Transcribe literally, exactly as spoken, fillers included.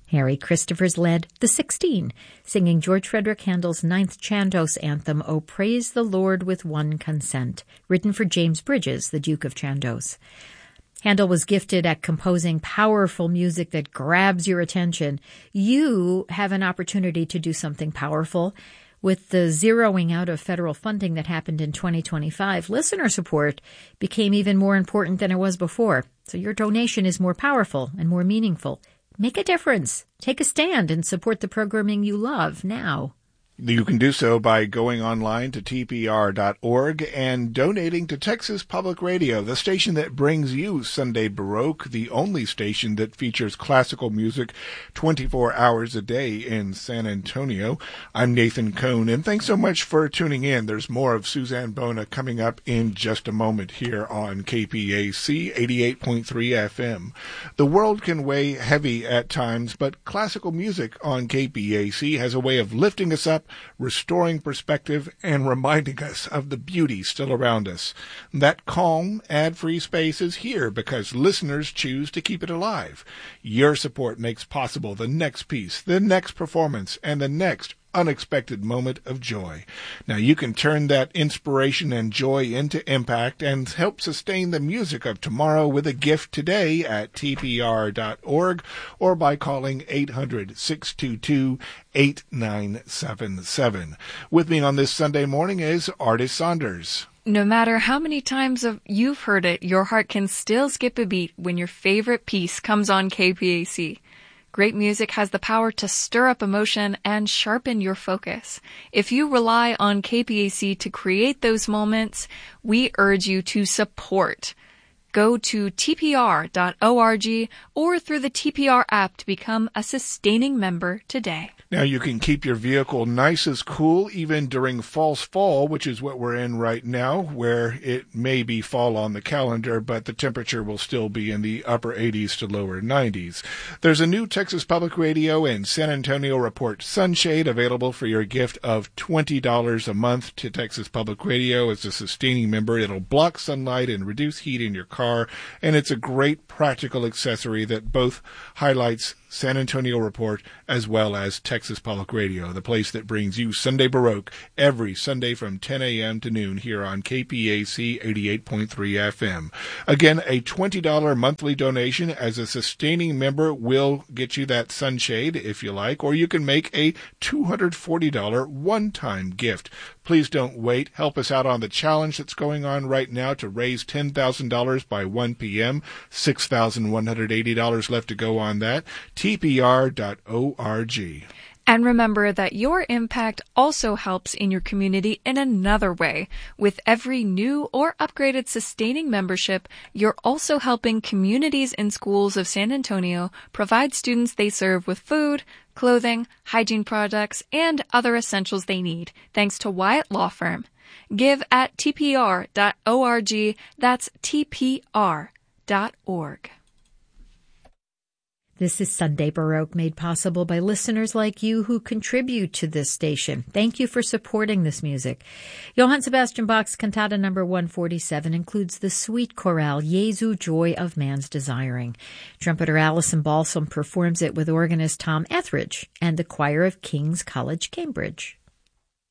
Harry Christophers led the Sixteen, singing George Frederick Handel's Ninth Chandos anthem, "O Praise the Lord with One Consent," written for James Bridges, the Duke of Chandos. Handel was gifted at composing powerful music that grabs your attention. You have an opportunity to do something powerful. With the zeroing out of federal funding that happened in twenty twenty-five, listener support became even more important than it was before. So your donation is more powerful and more meaningful. Make a difference. Take a stand and support the programming you love now. You can do so by going online to T P R dot org and donating to Texas Public Radio, the station that brings you Sunday Baroque, the only station that features classical music twenty-four hours a day in San Antonio. I'm Nathan Cohn, and thanks so much for tuning in. There's more of Suzanne Bona coming up in just a moment here on K P A C eighty-eight point three F M. The world can weigh heavy at times, but classical music on K P A C has a way of lifting us up, restoring perspective, and reminding us of the beauty still around us. That calm, ad-free space is here because listeners choose to keep it alive. Your support makes possible the next piece, the next performance, and the next unexpected moment of joy. Now you can turn that inspiration and joy into impact and help sustain the music of tomorrow with a gift today at T P R dot org or by calling eight hundred, six two two, eight nine seven seven. With me on this Sunday morning is Artis Saunders. No matter how many times of you've heard it, your heart can still skip a beat when your favorite piece comes on K P A C. Great music has the power to stir up emotion and sharpen your focus. If you rely on K P A C to create those moments, we urge you to support. Go to T P R dot org or through the T P R app to become a sustaining member today. Now you can keep your vehicle nice as cool even during false fall, which is what we're in right now, where it may be fall on the calendar, but the temperature will still be in the upper eighties to lower nineties. There's a new Texas Public Radio and San Antonio Report sunshade available for your gift of twenty dollars a month to Texas Public Radio as a sustaining member. It'll block sunlight and reduce heat in your car, and it's a great practical accessory that both highlights San Antonio Report as well as Texas Public Radio, the place that brings you Sunday Baroque every Sunday from ten a.m. to noon here on K P A C eighty-eight point three F M. Again, a twenty dollars monthly donation as a sustaining member will get you that sunshade if you like, or you can make a two hundred forty dollars one-time gift. Please don't wait. Help us out on the challenge that's going on right now to raise ten thousand dollars by one p.m. six thousand one hundred eighty dollars left to go on that. T P R dot org. And remember that your impact also helps in your community in another way. With every new or upgraded sustaining membership, you're also helping communities and schools of San Antonio provide students they serve with food, clothing, hygiene products, and other essentials they need, thanks to Wyatt Law Firm. Give at T P R dot org. That's T P R dot org. This is Sunday Baroque, made possible by listeners like you who contribute to this station. Thank you for supporting this music. Johann Sebastian Bach's Cantata number one forty-seven includes the sweet chorale, Jesu, Joy of Man's Desiring. Trumpeter Alison Balsam performs it with organist Tom Etheridge and the choir of King's College, Cambridge.